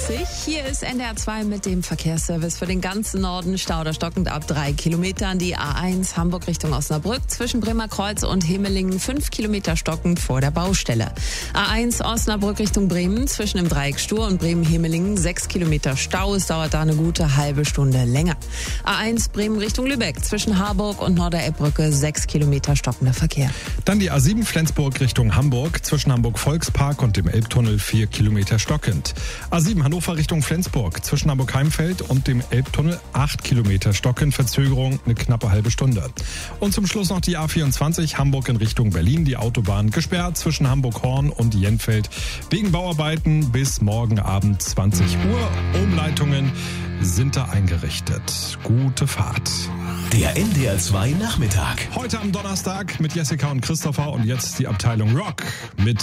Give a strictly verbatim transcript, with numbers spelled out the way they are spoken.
dreißig. Hier ist N D R zwei mit dem Verkehrsservice für den ganzen Norden. Stau oder stockend ab drei Kilometern. Die A eins Hamburg Richtung Osnabrück zwischen Bremer Kreuz und Hemelingen fünf Kilometer stockend vor der Baustelle. A eins Osnabrück Richtung Bremen zwischen dem Dreieck Stur und Bremen-Hemelingen sechs Kilometer Stau. Es dauert da eine gute halbe Stunde länger. A eins Bremen Richtung Lübeck zwischen Harburg und Norderelbbrücke sechs Kilometer stockender Verkehr. Dann die A sieben Flensburg Richtung Hamburg zwischen Hamburg Volkspark und dem Elbtunnel vier Kilometer stockend. A sieben Hannover Richtung Flensburg zwischen Hamburg-Heimfeld und dem Elbtunnel acht Kilometer stockend, Verzögerung eine knappe halbe Stunde. Und zum Schluss noch die A vierundzwanzig Hamburg in Richtung Berlin, die Autobahn gesperrt zwischen Hamburg-Horn und Jenfeld wegen Bauarbeiten bis morgen Abend zwanzig Uhr. Umleitungen sind da eingerichtet. Gute Fahrt. Der N D R zwei Nachmittag. Heute am Donnerstag mit Jessica und Christopher und jetzt die Abteilung Rock mit